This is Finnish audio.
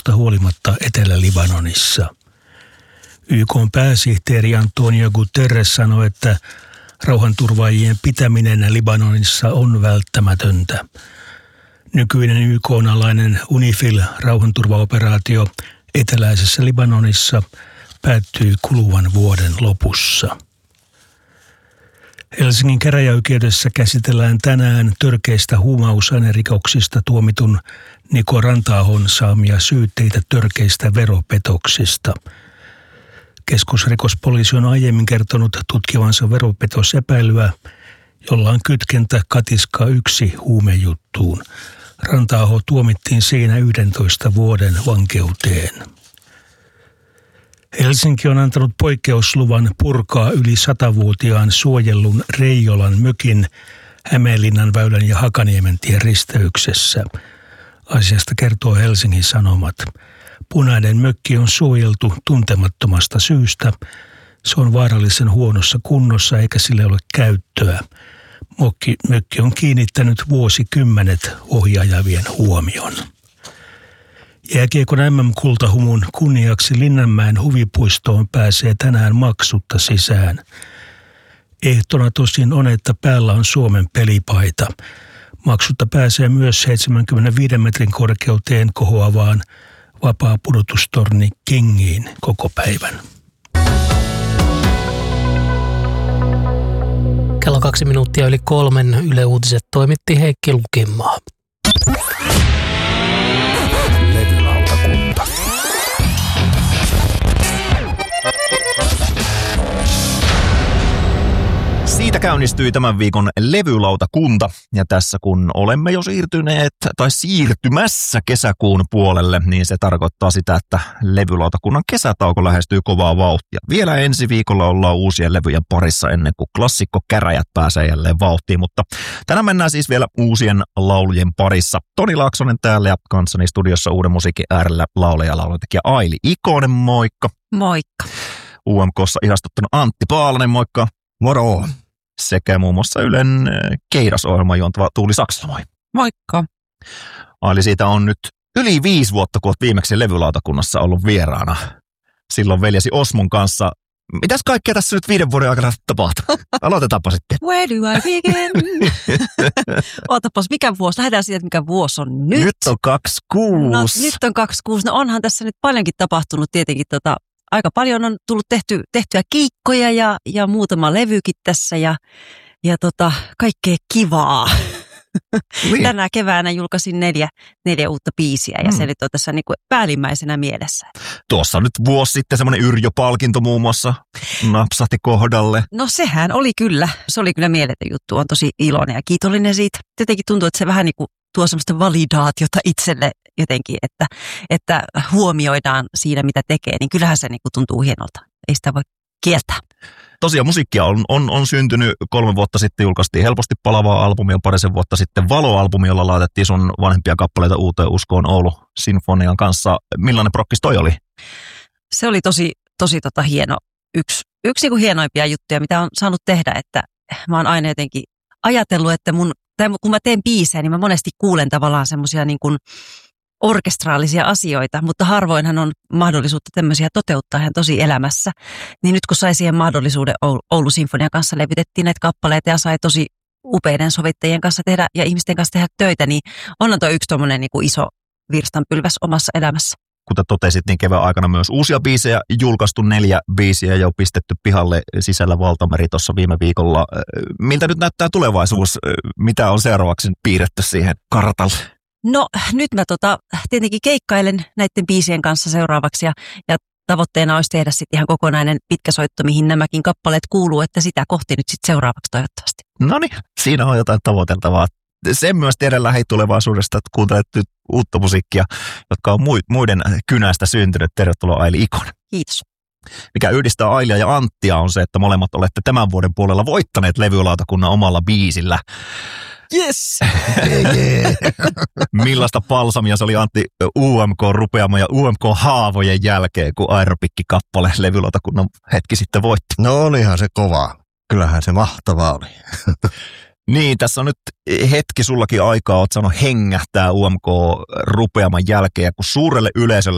taistelusta huolimatta Etelä-Libanonissa. YK:n pääsihteeri Antonio Guterres sanoi, että rauhanturvaajien pitäminen Libanonissa on välttämätöntä. Nykyinen YK-alainen UNIFIL-rauhanturvaoperaatio eteläisessä Libanonissa päättyy kuluvan vuoden lopussa. Helsingin käräjäoikeudessa käsitellään tänään törkeistä huumausainerikoksista tuomitun Niko Ranta-ahon saamia syytteitä törkeistä veropetoksista. Keskusrikospoliisi on aiemmin kertonut tutkivansa veropetosepäilyä, jolla on kytkentä Katiska 1 huumejuttuun. Ranta-aho tuomittiin siinä 11 vuoden vankeuteen. Helsinki on antanut poikkeusluvan purkaa yli 100-vuotiaan suojellun Reijolan mökin Hämeenlinnan väylän ja Hakaniemen tien risteyksessä. Asiasta kertoo Helsingin Sanomat. Punainen mökki on suojeltu tuntemattomasta syystä. Se on vaarallisen huonossa kunnossa eikä sille ole käyttöä. Mökki on kiinnittänyt vuosikymmenet ohiajavien huomion. Jääkiekon MM-kultahumun kunniaksi Linnanmäen huvipuistoon pääsee tänään maksutta sisään. Ehtona tosin on, että päällä on Suomen pelipaita. Maksutta pääsee myös 75 metrin korkeuteen kohoavaan vapaa-pudotustorni Kingiin koko päivän. Kello 2 minuuttia yli 3 Yle Uutiset toimitti Heikki Lukinmaa. Levylautakunta. Siitä käynnistyi tämän viikon levylautakunta, ja tässä kun olemme jo siirtymässä kesäkuun puolelle, niin se tarkoittaa sitä, että levylautakunnan kesätauko lähestyy kovaa vauhtia. Vielä ensi viikolla ollaan uusien levyjen parissa ennen kuin klassikkokäräjät pääsee jälleen vauhtiin, mutta tänään mennään siis vielä uusien laulujen parissa. Toni Laaksonen täällä ja kanssani studiossa uuden musiikin äärellä laulaja ja laulutekijä Aili Ikonen, moikka. Moikka. UMK:ssa ihastuttanut Antti Paalanen, moikka. Moro. Sekä muun muassa Ylen Keidas-ohjelman juontava Tuuli Saksala, moi. Moikka. Aili, siitä on nyt yli 5 vuotta, kun olet viimeksi levylautakunnassa ollut vieraana. Silloin veljesi Osmon kanssa. Mitäs kaikkea tässä nyt 5 vuoden aikana tapahtuu? Aloitetaanpa sitten. Where do I begin? Ootapas, mikä vuosi? Lähdetään siitä, mikä vuosi on nyt. Nyt on 26. No, nyt on 26. No onhan tässä nyt paljonkin tapahtunut tietenkin. Aika paljon on tullut tehtyä keikkoja ja muutama levykin tässä ja kaikkea kivaa. Niin. Tänä keväänä julkaisin 4 uutta biisiä ja se nyt on tässä niin kuin päällimmäisenä mielessä. Tuossa nyt vuosi sitten semmoinen Yrjö-palkinto muun muassa napsahti kohdalle. No sehän oli kyllä. Se oli kyllä mieletön juttu. On tosi iloinen ja kiitollinen siitä. Jotenkin tuntuu, että se vähän niin kuin tuo semmoista validaatiota itselle jotenkin, että huomioidaan siinä, mitä tekee, niin kyllähän se niin kuin tuntuu hienolta. Ei sitä voi kieltää. Tosiaan musiikkia on syntynyt 3 vuotta sitten, julkaistiin Helposti palavaa albumia, parisen vuotta sitten Valo-albumi, jolla laitettiin sun vanhempia kappaleita uuteen uskoon Oulu Sinfonian kanssa. Millainen prokkis toi oli? Se oli tosi hieno. Yksi niin kuin hienoimpia juttuja, mitä on saanut tehdä, että mä oon aina jotenkin ajatellut, että kun mä teen biisejä, niin mä monesti kuulen tavallaan semmoisia niin kuin orkestraalisia asioita, mutta harvoinhan on mahdollisuutta tämmöisiä toteuttaa ihan tosi elämässä. Niin nyt kun sai siihen mahdollisuuden Oulu Sinfonian kanssa, levytettiin näitä kappaleita ja sai tosi upeiden sovittajien kanssa tehdä ja ihmisten kanssa tehdä töitä, niin onhan tuo yksi tommoinen niin kuin iso virstanpylväs omassa elämässä. Kuten totesit, niin kevään aikana myös uusia biisejä julkaistu, 4 biisiä jo pistetty pihalle Sisällä valtameri tuossa viime viikolla. Miltä nyt näyttää tulevaisuus? Mitä on seuraavaksi piirretty siihen kartalle? No nyt mä tietenkin keikkailen näiden biisien kanssa seuraavaksi ja tavoitteena olisi tehdä sitten ihan kokonainen pitkä soitto, mihin nämäkin kappaleet kuuluu, että sitä kohti nyt sitten seuraavaksi toivottavasti. No niin, siinä on jotain tavoiteltavaa. Sen myös tiedän lähitulevaisuudesta, että kuuntelet nyt uutta musiikkia, jotka on muiden kynästä syntynyt. Tervetuloa Aili Ikonen. Kiitos. Mikä yhdistää Ailia ja Anttia on se, että molemmat olette tämän vuoden puolella voittaneet levylautakunnan omalla biisillä. Yes! Yeah. Millaista palsamia se oli Antti UMK-rupeama ja UMK-haavojen jälkeen, kun Aeropikki-kappale levylautakunnan hetki sitten voitti? No olihan se kova. Kyllähän se mahtavaa oli. Niin, tässä on nyt hetki sullakin aikaa, oot saanut hengähtää UMK-rupeaman jälkeen, kun suurelle yleisölle